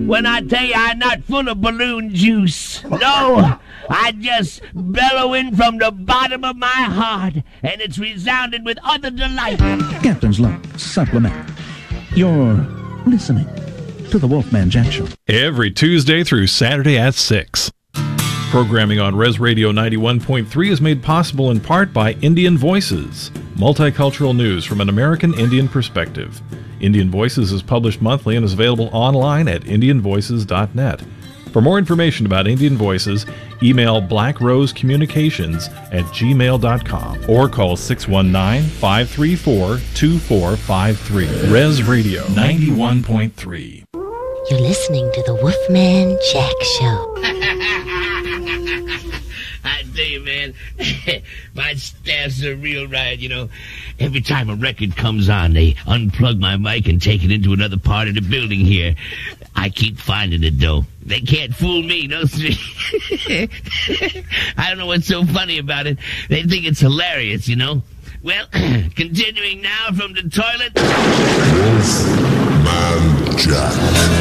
when I tell you I'm not full of balloon juice. No, I just bellow in from the bottom of my heart, and it's resounded with utter delight. Captain's Log Supplement. You're listening to the Wolfman Jack Show. Every Tuesday through Saturday at 6. Programming on Res Radio 91.3 is made possible in part by Indian Voices, multicultural news from an American Indian perspective. Indian Voices is published monthly and is available online at indianvoices.net. For more information about Indian Voices, email blackrosecommunications@gmail.com or call 619-534-2453. Res Radio 91.3. You're listening to the Wolfman Jack Show. I tell you, man, my staff's a real riot, you know. Every time a record comes on, they unplug my mic and take it into another part of the building here. I keep finding it, though. They can't fool me, no sir. I don't know what's so funny about it. They think it's hilarious, you know. Well, continuing now from the toilet. Wolfman Jack.